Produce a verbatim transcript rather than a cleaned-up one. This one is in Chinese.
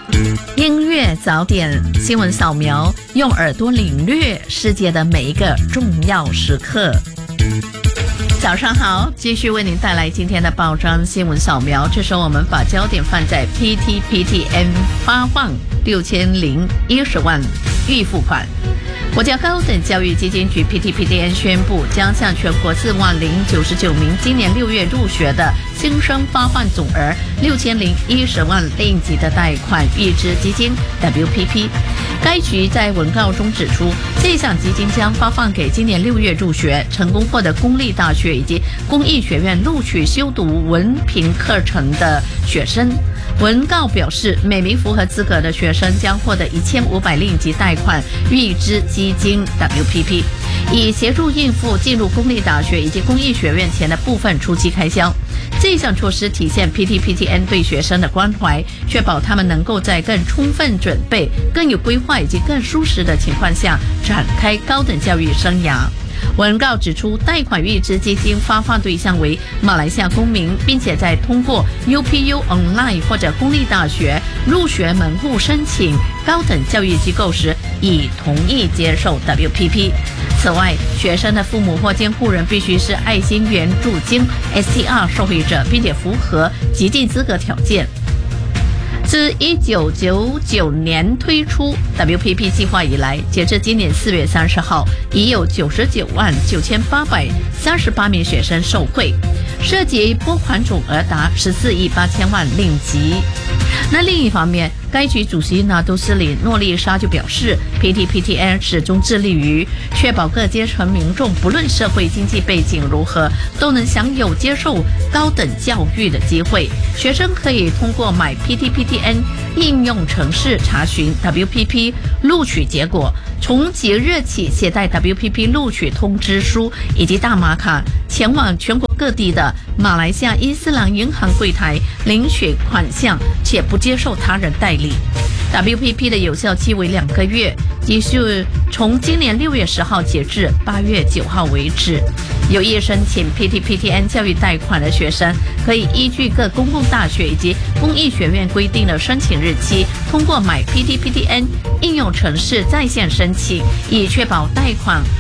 音乐早点新闻扫描，用耳朵领略世界的每一个重要时刻。早上好，继续为您带来今天的报章新闻扫描。这时候我们把焦点放在 P T P T N 发放六千零一十万预付款。国家高等教育基金局 P T P T N 宣布，将向全国四万零九十九名今年六月入学的新生发放总额六千零一十万令吉的贷款预支基金 W P P。该局在文告中指出，这项基金将发放给今年六月入学、成功获得公立大学以及公益学院录取修读文凭课程的学生。文告表示，每名符合资格的学生将获得一千五百令吉贷款预支基金 W P P， 以协助应付进入公立大学以及公益学院前的部分初期开销。这项措施体现 P T P T N 对学生的关怀，确保他们能够在更充分准备、更有规划以及更舒适的情况下展开高等教育生涯。文告指出，贷款预支基金发放对象为马来西亚公民，并且在通过 U P U Online 或者公立大学入学门户申请高等教育机构时，已同意接受 W P P。此外，学生的父母或监护人必须是爱心援助金 S T R 受惠者，并且符合极进资格条件。自一九九九年推出 W P P 计划以来，截至今年四月三十号，已有九十九万九千八百三十八名学生受惠，涉及拨款总额达十四亿八千万令吉。那另一方面，该局主席纳杜斯里诺丽莎就表示 ，P T P T N 始终致力于确保各阶层民众不论社会经济背景如何，都能享有接受高等教育的机会。学生可以通过买 P T P T N 应用程式查询 W P P 录取结果，从即日起携带 W P P 录取通知书以及大马卡，前往全国各地的马来西亚伊斯兰银行柜台领取款项，且不接受他人代理。W P P 的有效期为两个月，即是从今年六月十号截至八月九号为止。有意申请 P T P T N 教育贷款的学生，可以依据各公共大学以及公益学院规定的申请日期，通过买 P T P T N 应用程式在线申请，以确保贷款